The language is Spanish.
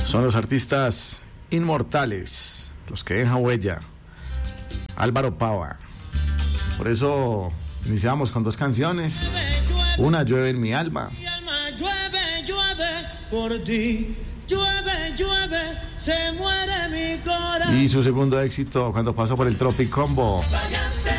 Son los artistas inmortales, los que dejan huella. Álvaro Pava. Por eso iniciamos con dos canciones. Una, Llueve en mi alma. Llueve, llueve por ti. Llueve, llueve, se muere mi corazón. Y su segundo éxito cuando pasó por el Tropic Combo. Fallaste